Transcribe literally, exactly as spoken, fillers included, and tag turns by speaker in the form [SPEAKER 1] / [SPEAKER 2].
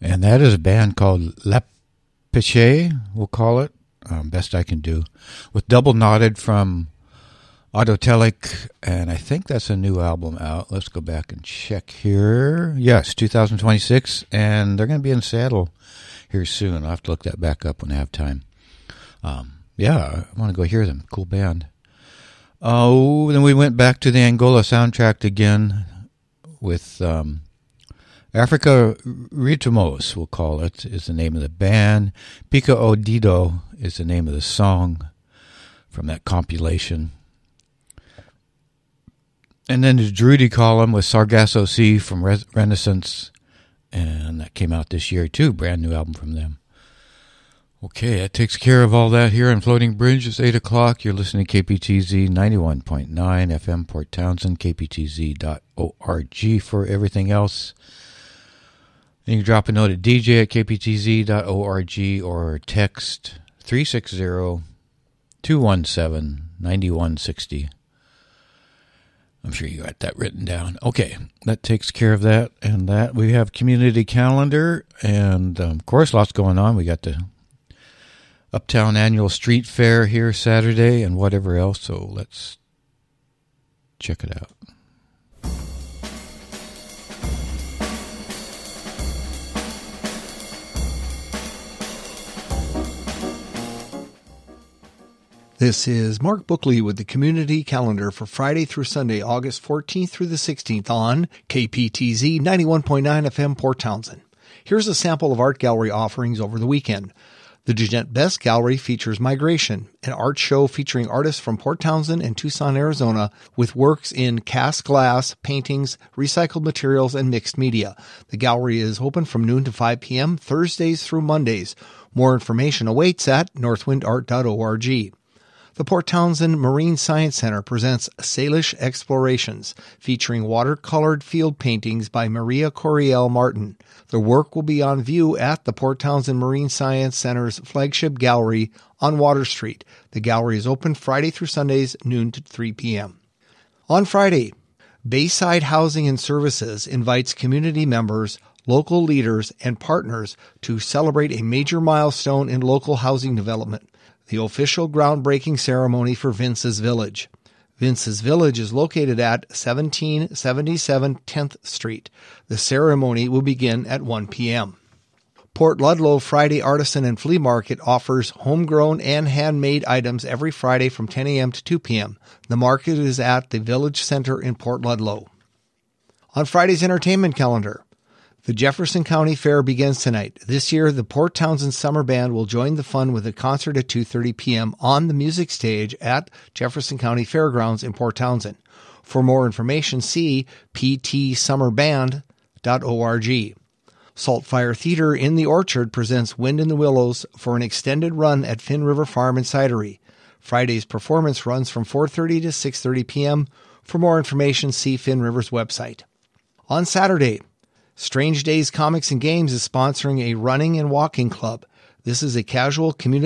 [SPEAKER 1] And that is a band called La Piche, we'll call it, um, best I can do, with Double Knotted from Autotelic, and I think that's a new album out. Let's go back and check here. Yes, two thousand twenty-six, and they're going to be in Seattle here soon. I'll have to look that back up when I have time. Um, yeah, I want to go hear them. Cool band. Oh, then we went back to the Angola soundtrack again with um, Africa Ritmos, we'll call it, is the name of the band. Pica Odido is the name of the song from that compilation. And then the Drudy column with Sargasso Sea from Re- Renaissance, and that came out this year too, brand new album from them. Okay, that takes care of all that here on Floating Bridge. It's eight o'clock. You're listening to K P T Z ninety-one point nine F M Port Townsend, K P T Z dot org for everything else. And you can drop a note at D J at K P T Z dot org or text three six zero, two one seven, nine one six zero. I'm sure you got that written down. Okay, that takes care of that. And that we have community calendar, and um, of course, lots going on. We got the Uptown Annual Street Fair here Saturday and whatever else. So let's check it out.
[SPEAKER 2] This is Mark Bookley with the Community Calendar for Friday through Sunday, August fourteenth through the sixteenth on K P T Z ninety-one point nine F M Port Townsend. Here's a sample of art gallery offerings over the weekend. The Jeanette Best Gallery features Migration, an art show featuring artists from Port Townsend and Tucson, Arizona, with works in cast glass, paintings, recycled materials, and mixed media. The gallery is open from noon to five p.m., Thursdays through Mondays. More information awaits at northwind art dot org. The Port Townsend Marine Science Center presents Salish Explorations, featuring watercolored field paintings by Maria Coriel Martin. The work will be on view at the Port Townsend Marine Science Center's flagship gallery on Water Street. The gallery is open Friday through Sundays, noon to three p.m. On Friday, Bayside Housing and Services invites community members, local leaders, and partners to celebrate a major milestone in local housing development, the official groundbreaking ceremony for Vince's Village. Vince's Village is located at seventeen seventy-seven tenth Street. The ceremony will begin at one p.m. Port Ludlow Friday Artisan and Flea Market offers homegrown and handmade items every Friday from ten a.m. to two p.m. The market is at the Village Center in Port Ludlow. On Friday's entertainment calendar, the Jefferson County Fair begins tonight. This year, the Port Townsend Summer Band will join the fun with a concert at two thirty p.m. on the music stage at Jefferson County Fairgrounds in Port Townsend. For more information, see p t summer band dot org. Saltfire Theater in the Orchard presents Wind in the Willows for an extended run at Finn River Farm and Cidery. Friday's performance runs from four thirty to six thirty p.m. For more information, see Finn River's website. On Saturday, Strange Days Comics and Games is sponsoring a running and walking club. This is a casual community